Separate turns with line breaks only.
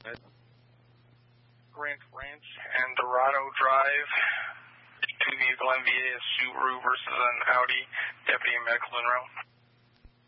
Grant Ranch and Dorado Drive. Two vehicle MVA, a Subaru versus an Audi. Deputy Mac Lunro.